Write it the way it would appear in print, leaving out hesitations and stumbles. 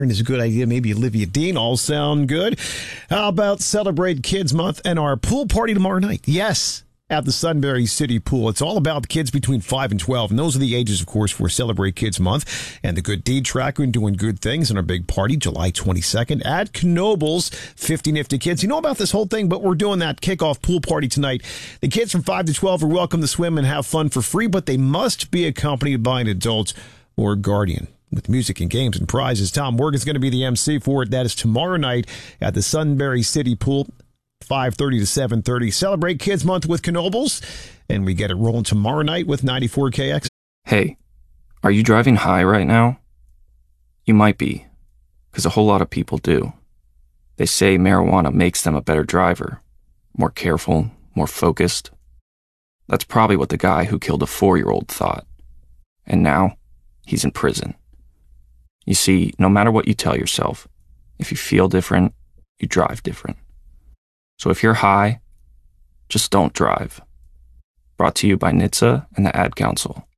is a good idea. Maybe Olivia Dean. All sound good. How about Celebrate Kids Month and our pool party tomorrow night? Yes, at the Sunbury City Pool. It's all about the kids between 5 and 12. And those are the ages, of course, for Celebrate Kids Month. And the Good Deed Tracker and doing good things in our big party, July 22nd at Knoebels. 50 nifty kids. You know about this whole thing, but we're doing that kickoff pool party tonight. The kids from 5 to 12 are welcome to swim and have fun for free, but they must be accompanied by an adult or guardian. With music and games and prizes, Tom Morgan's going to be the MC for it. That is tomorrow night at the Sunbury City Pool, 5:30 to 7:30. Celebrate Kids Month with Knoebels, and we get it rolling tomorrow night with 94KX. Hey, are you driving high right now? You might be, because a whole lot of people do. They say marijuana makes them a better driver, more careful, more focused. That's probably what the guy who killed a 4-year-old thought. And now, he's in prison. You see, no matter what you tell yourself, if you feel different, you drive different. So if you're high, just don't drive. Brought to you by NHTSA and the Ad Council.